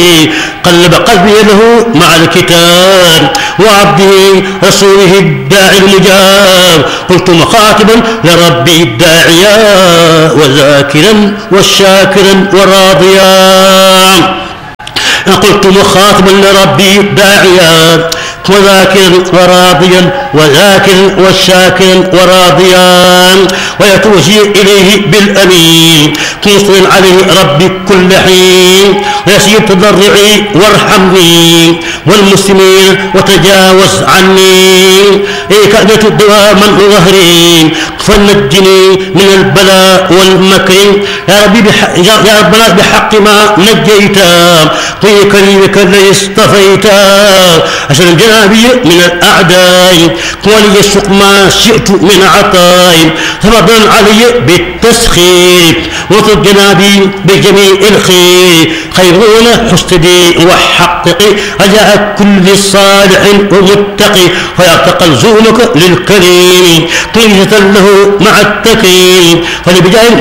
قلب قلبي له مع الكتاب وعبده رسوله الداعي المجاب. قلت مخاطبا لربي الداعيا وذاكرا والشاكرا وراضيا. قلت مخاطبا لربي الداعيا وذاكرا وراضيا وذاكرا والشاكرا وراضيا ويتوجه إليه بالأمين مصر عليه ربي كل حين ويسير تضرعي وارحمني والمسلمين وتجاوز عني كأدة دواما ظهري فنجني من البلاء والمكر يا ربي يا ربنا بحق ما نجيتا في كريمك الذي اصطفيتا عشان جنابي من الأعداء ولي السوق ما شئت من عطاء فضلا علي بالتسخير وطب جنابي بجميع الخير خيرون حسدي وحققي رجاء كل صالح ومتقي فيعتقل زونك للكريم قيمة له مع التكريم فلبجاه